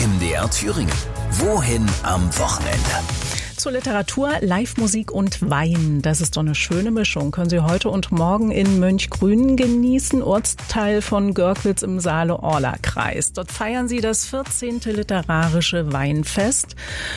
MDR Thüringen. Wohin am Wochenende? Zur Literatur, Live-Musik und Wein. Das ist doch eine schöne Mischung. Können Sie heute und morgen in Mönchgrün genießen, Ortsteil von Görkwitz im Saale-Orla-Kreis. Dort feiern Sie das 14. Literarische Weinfest,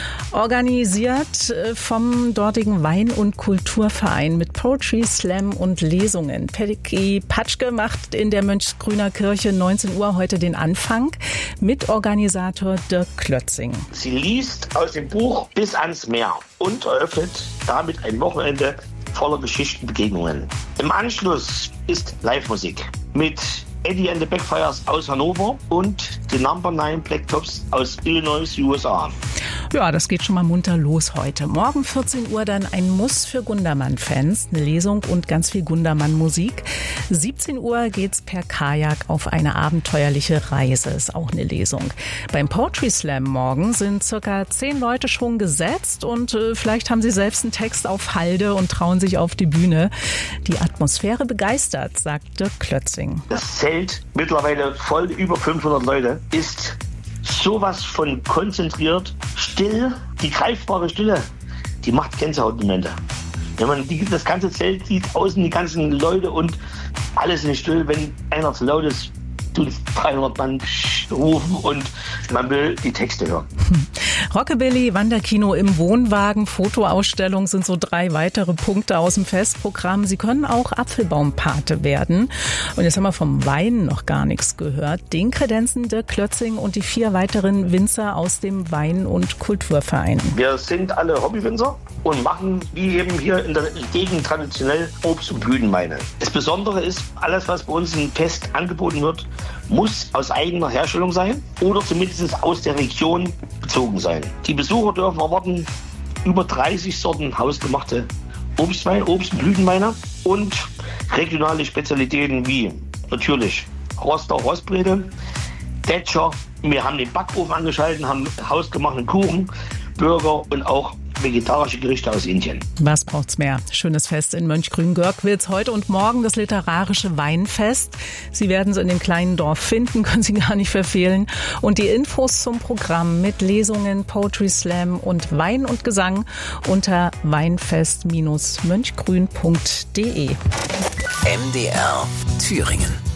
organisiert vom dortigen Wein- und Kulturverein mit Poetry, Slam und Lesungen. Peggy Patschke macht in der Mönchgrüner Kirche 19 Uhr heute den Anfang. Mitorganisator Dirk Klötzing. Sie liest aus dem Buch Bis ans Meer und eröffnet damit ein Wochenende voller Geschichtenbegegnungen. Im Anschluss ist Live-Musik mit Eddie and the Backfires aus Hannover und die Number 9 Blacktops aus Illinois, USA. Ja, das geht schon mal munter los heute. Morgen 14 Uhr dann ein Muss für Gundermann-Fans, eine Lesung und ganz viel Gundermann-Musik. 17 Uhr geht's per Kajak auf eine abenteuerliche Reise, ist auch eine Lesung. Beim Poetry Slam morgen sind circa 10 Leute schon gesetzt und vielleicht haben sie selbst einen Text auf Halde und trauen sich auf die Bühne. Die Atmosphäre begeistert, sagt Dirk Klötzing. Das Zelt, mittlerweile voll über 500 Leute, ist sowas von konzentriert, still, die greifbare Stille, die macht Gänsehautmomente. Wenn man das ganze Zelt sieht, außen die ganzen Leute und alles ist still, wenn einer zu laut ist, tut 300 Mann rufen und man will die Texte hören. Rockabilly, Wanderkino im Wohnwagen, Fotoausstellung sind so 3 weitere Punkte aus dem Festprogramm. Sie können auch Apfelbaumpate werden. Und jetzt haben wir vom Wein noch gar nichts gehört. Den kredenzen Dirk Klötzing und die 4 weiteren Winzer aus dem Wein- und Kulturverein. Wir sind alle Hobbywinzer und machen, wie eben hier in der Gegend traditionell, Obst- und Blütenweine. Das Besondere ist, alles, was bei uns im Fest angeboten wird, muss aus eigener Herstellung sein oder zumindest aus der Region bezogen sein. Die Besucher dürfen erwarten über 30 Sorten hausgemachte Obstwein, Obst- und Blütenweine und regionale Spezialitäten wie natürlich Roster, Rostbrete, Tätscher. Wir haben den Backofen angeschaltet, haben hausgemachten Kuchen, Burger und auch vegetarische Gerichte aus Indien. Was braucht's mehr? Schönes Fest in Mönchgrün-Görkwitz. Heute und morgen das Literarische Weinfest. Sie werden es in dem kleinen Dorf finden, können Sie gar nicht verfehlen. Und die Infos zum Programm mit Lesungen, Poetry Slam und Wein und Gesang unter weinfest-mönchgrün.de. MDR Thüringen.